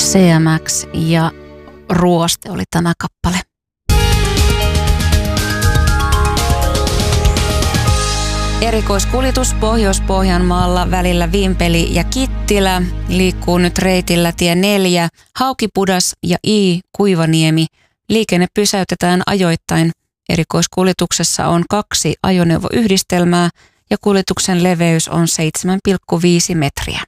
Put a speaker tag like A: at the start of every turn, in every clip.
A: CMX ja Ruoste oli tämä kappale. Erikoiskuljetus Pohjois-Pohjanmaalla välillä Vimpeli ja Kittilä liikkuu nyt reitillä tie 4, Haukipudas ja I. Kuivaniemi. Liikenne pysäytetään ajoittain. Erikoiskuljetuksessa on 2 ajoneuvoyhdistelmää ja kuljetuksen leveys on 7,5 metriä.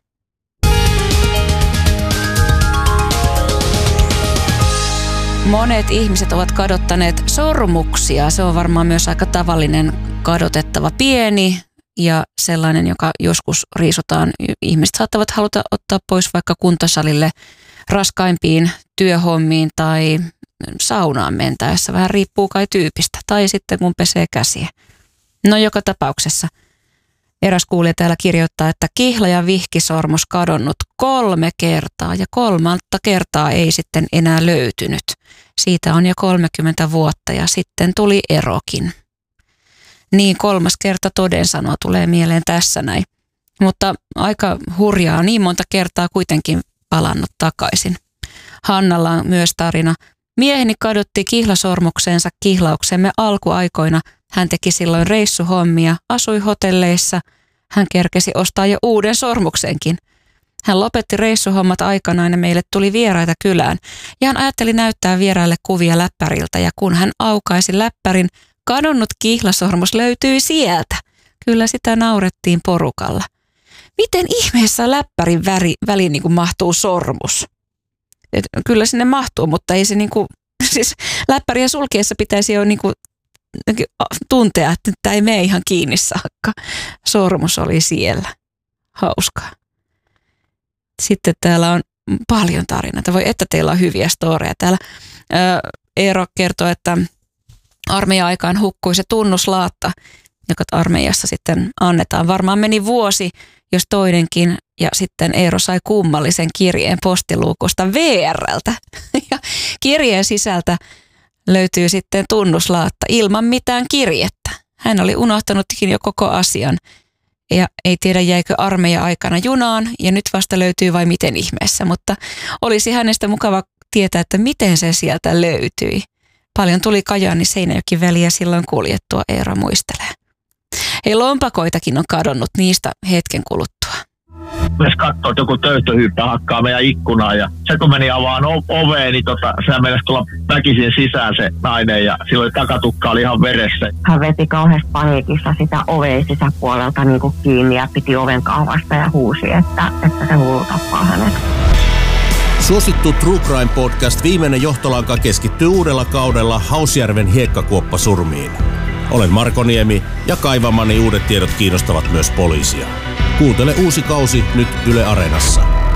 A: Monet ihmiset ovat kadottaneet sormuksia. Se on varmaan myös aika tavallinen kadotettava pieni ja sellainen, joka joskus riisutaan. Ihmiset saattavat haluta ottaa pois vaikka kuntosalille raskaimpiin työhommiin tai saunaan mentäessä. Vähän riippuu kai tyypistä. Tai sitten kun pesee käsiä. No joka tapauksessa. Eräs kuulija täällä kirjoittaa, että kihla- ja vihkisormus kadonnut 3 kertaa ja 3. kertaa ei sitten enää löytynyt. Siitä on jo 30 vuotta ja sitten tuli erokin. Niin 3. kerta toden sanoa tulee mieleen tässä näin. Mutta aika hurjaa, niin monta kertaa kuitenkin palannut takaisin. Hannalla on myös tarina. Mieheni kadotti kihlasormuksensa kihlauksemme alkuaikoina. Hän teki silloin reissuhommia, asui hotelleissa. Hän kerkesi ostaa jo uuden sormuksenkin. Hän lopetti reissuhommat aikanaan ja meille tuli vieraita kylään. Ja hän ajatteli näyttää vieraille kuvia läppäriltä ja kun hän aukaisi läppärin, kadonnut kihlasormus löytyi sieltä. Kyllä sitä naurettiin porukalla. Miten ihmeessä läppärin väliin niin kuin mahtuu sormus? Kyllä sinne mahtuu, mutta ei se niin kuin, siis läppäriä sulkiessa pitäisi jo niin kuin tuntea, että tämä ei mene ihan kiinni saakka. Sormus oli siellä. Hauskaa. Sitten täällä on paljon tarinoita. Voi että teillä on hyviä storeja. Täällä Eero kertoo, että armeija-aikaan hukkui se tunnuslaatta, joka armeijassa sitten annetaan. Varmaan meni vuosi, jos toinenkin. Ja sitten Eero sai kummallisen kirjeen postiluukusta VR:ltä. Ja kirjeen sisältä löytyy sitten tunnuslaatta ilman mitään kirjettä. Hän oli unohtanutkin jo koko asian. Ja ei tiedä jäikö armeija-aikana junaan ja nyt vasta löytyy vai miten ihmeessä. Mutta olisi hänestä mukava tietää, että miten se sieltä löytyi. Paljon tuli Kajaani-Seinäjoki väliä silloin kuljettua, Eero muistelee. Hei, lompakoitakin on kadonnut niistä hetken kuluttua.
B: Myös katsoo, että joku töyttöhyyppä hakkaa meidän ikkunaa ja se kun meni avaan oveen, niin sehän mennessä tulla väkisin sisään se nainen ja silloin takatukka oli ihan veressä.
C: Hän veti kauheassa paniikissa sitä oveen sisäpuolelta niin kuin kiinni ja piti oven kahvasta ja huusi, että se hullu tappaa hänet.
D: Suosittu True Crime Podcast Viimeinen johtolanka keskittyy uudella kaudella Hausjärven hiekkakuoppasurmiin. Olen Marko Niemi ja kaivamani uudet tiedot kiinnostavat myös poliisia. Kuuntele uusi kausi nyt Yle Areenassa.